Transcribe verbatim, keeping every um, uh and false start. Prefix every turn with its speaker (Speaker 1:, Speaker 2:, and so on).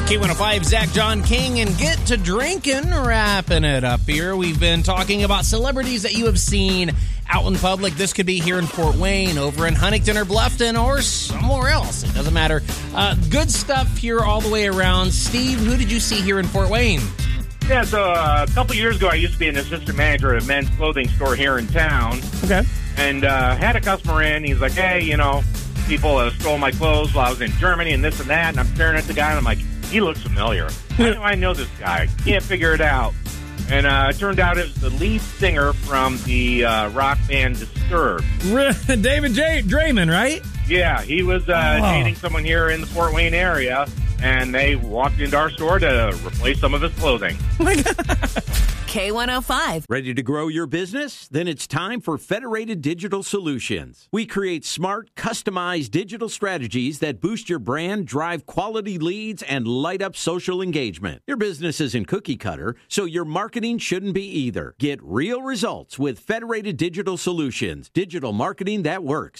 Speaker 1: K one oh five, Zach John King, and get to drinking, wrapping it up here. We've been talking about celebrities that you have seen out in public. This could be here in Fort Wayne, over in Huntington or Bluffton, or somewhere else. It doesn't matter. Uh, good stuff here all the way around. Steve, who did you see here in Fort Wayne?
Speaker 2: Yeah, so uh, a couple years ago, I used to be an assistant manager at a men's clothing store here in town.
Speaker 1: Okay.
Speaker 2: And uh, had a customer in. He's like, hey, you know, people uh, stole my clothes while I was in Germany and this and that. And I'm staring at the guy, and I'm like, he looks familiar. How do I know this guy? Can't figure it out. And uh, it turned out it was the lead singer from the uh, rock band Disturbed.
Speaker 1: David J- Draymond, right?
Speaker 2: Yeah, he was uh,
Speaker 1: Oh.
Speaker 2: dating someone here in the Fort Wayne area, and they walked into our store to replace some of his clothing.
Speaker 3: K one oh five.
Speaker 4: Ready to grow your business? Then it's time for Federated Digital Solutions. We create smart, customized digital strategies that boost your brand, drive quality leads, and light up social engagement. Your business isn't cookie cutter, so your marketing shouldn't be either. Get real results with Federated Digital Solutions, digital marketing that works.